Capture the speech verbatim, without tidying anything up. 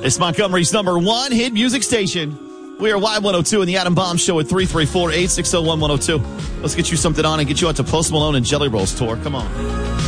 It's Montgomery's number one hit music station. We are Y one oh two in the Adam Bomb Show at three three four, eight six zero, one one oh two. Let's get you something on and get you out to Post Malone and Jelly Rolls tour. Come on.